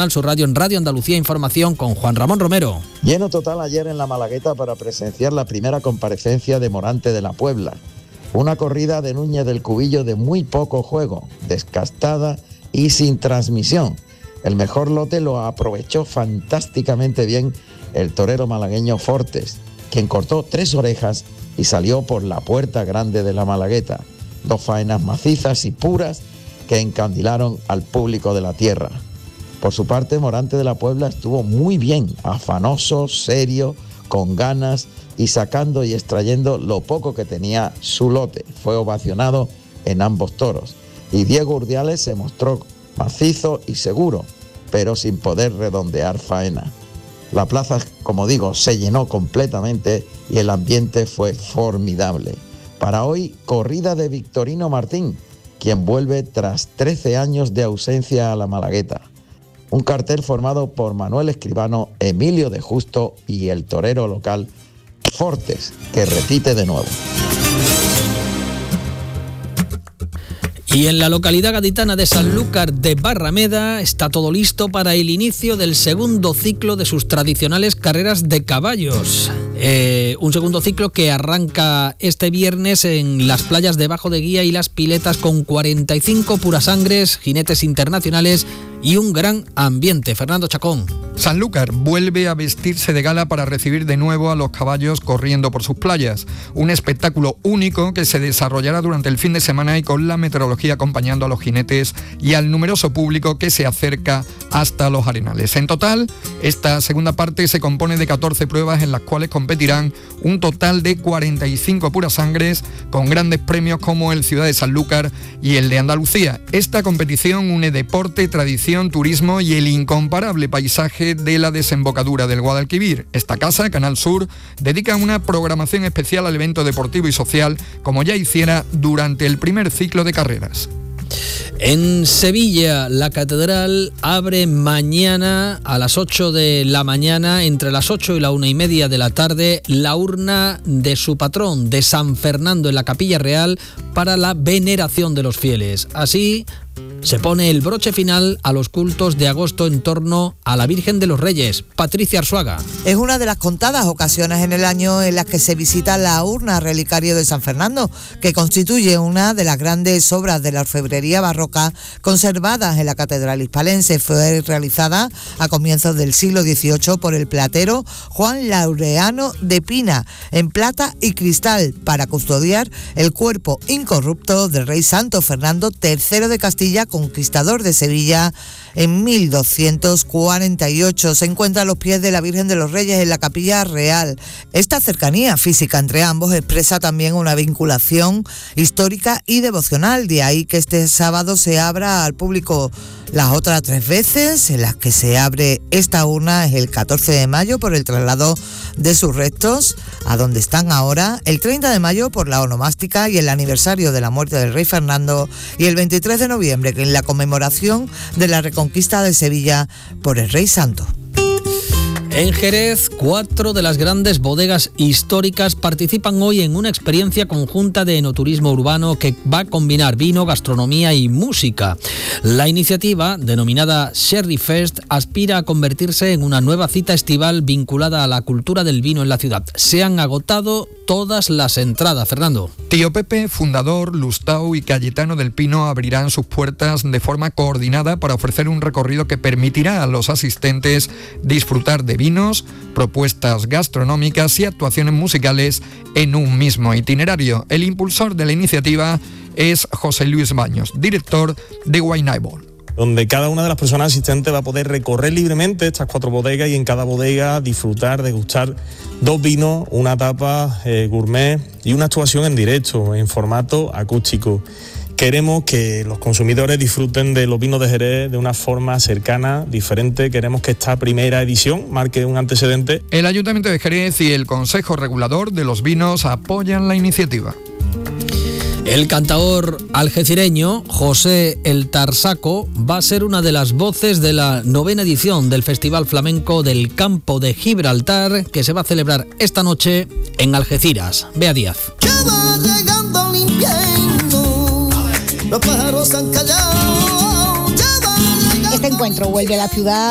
Canal Sur Radio en Radio Andalucía Información con Juan Ramón Romero. Lleno total ayer en la Malagueta para presenciar la primera comparecencia de Morante de la Puebla. Una corrida de Núñez del Cubillo de muy poco juego, descastada y sin transmisión. El mejor lote lo aprovechó fantásticamente bien el torero malagueño Fortes, quien cortó 3 orejas y salió por la puerta grande de la Malagueta. 2 faenas macizas y puras que encandilaron al público de la tierra. Por su parte, Morante de la Puebla estuvo muy bien, afanoso, serio, con ganas y sacando y extrayendo lo poco que tenía su lote. Fue ovacionado en ambos toros. Y Diego Urdiales se mostró macizo y seguro, pero sin poder redondear faena. La plaza, como digo, se llenó completamente y el ambiente fue formidable. Para hoy, corrida de Victorino Martín, quien vuelve tras 13 años de ausencia a la Malagueta. Un cartel formado por Manuel Escribano, Emilio de Justo y el torero local Fortes, que repite de nuevo. Y en la localidad gaditana de Sanlúcar de Barrameda está todo listo para el inicio del segundo ciclo de sus tradicionales carreras de caballos. Un segundo ciclo que arranca este viernes en las playas de Bajo de Guía y Las Piletas con 45 purasangres, jinetes internacionales y un gran ambiente. Fernando Chacón. Sanlúcar vuelve a vestirse de gala para recibir de nuevo a los caballos corriendo por sus playas. Un espectáculo único que se desarrollará durante el fin de semana y con la meteorología acompañando a los jinetes y al numeroso público que se acerca hasta los arenales. En total, esta segunda parte se compone de 14 pruebas en las cuales competirán un total de 45 purasangres con grandes premios como el Ciudad de Sanlúcar y el de Andalucía. Esta competición une deporte, tradición, turismo y el incomparable paisaje de la desembocadura del Guadalquivir. Esta casa, Canal Sur, dedica una programación especial al evento deportivo y social, como ya hiciera durante el primer ciclo de carreras. En Sevilla, la catedral abre mañana a las 8 de la mañana, entre las 8 y la 1:30 de la tarde, la urna de su patrón, de San Fernando, en la Capilla Real, para la veneración de los fieles. Así se pone el broche final a los cultos de agosto en torno a la Virgen de los Reyes. Patricia Arzuaga. Es una de las contadas ocasiones en el año en las que se visita la urna relicario de San Fernando, que constituye una de las grandes obras de la orfebrería barroca conservadas en la Catedral Hispalense. Fue realizada a comienzos del siglo XVIII por el platero Juan Laureano de Pina, en plata y cristal, para custodiar el cuerpo incorrupto del rey santo Fernando III de Castilla, conquistador de Sevilla en 1248. Se encuentra a los pies de la Virgen de los Reyes en la Capilla Real. Esta cercanía física entre ambos expresa también una vinculación histórica y devocional, de ahí que este sábado se abra al público. Las otras 3 veces en las que se abre esta urna es el 14 de mayo por el traslado de sus restos a donde están ahora, el 30 de mayo por la onomástica y el aniversario de la muerte del rey Fernando, y el 23 de noviembre en la conmemoración de la reconquista de Sevilla por el rey santo. En Jerez, 4 de las grandes bodegas históricas participan hoy en una experiencia conjunta de enoturismo urbano que va a combinar vino, gastronomía y música. La iniciativa, denominada Sherry Fest, aspira a convertirse en una nueva cita estival vinculada a la cultura del vino en la ciudad. Se han agotado todas las entradas. Fernando. Tío Pepe, fundador, Lustau y Cayetano del Pino abrirán sus puertas de forma coordinada para ofrecer un recorrido que permitirá a los asistentes disfrutar de vinos, propuestas gastronómicas y actuaciones musicales en un mismo itinerario. El impulsor de la iniciativa es José Luis Baños, director de Wine Eyeball, donde cada una de las personas asistentes va a poder recorrer libremente estas 4 bodegas y en cada bodega disfrutar, degustar 2 vinos, una tapa gourmet y una actuación en directo, en formato acústico. Queremos que los consumidores disfruten de los vinos de Jerez de una forma cercana, diferente. Queremos que esta primera edición marque un antecedente. El Ayuntamiento de Jerez y el Consejo Regulador de los Vinos apoyan la iniciativa. El cantaor algecireño José El Tarsaco va a ser una de las voces de la 9ª edición del Festival Flamenco del Campo de Gibraltar, que se va a celebrar esta noche en Algeciras. Bea Díaz. Los pájaros han callado. Este encuentro vuelve a la ciudad